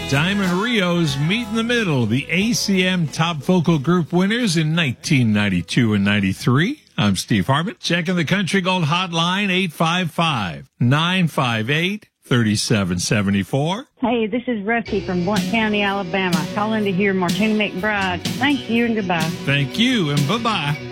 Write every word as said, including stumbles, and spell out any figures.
Diamond Rio's Meet in the Middle, the A C M Top Vocal Group winners in nineteen ninety-two and ninety-three. I'm Steve Harmon. Checking the Country Gold hotline, eight five five, nine five eight, three seven seven four. Hey, this is Rusty from Blount County, Alabama, calling to hear Martina McBride. Thank you and goodbye. Thank you and bye-bye.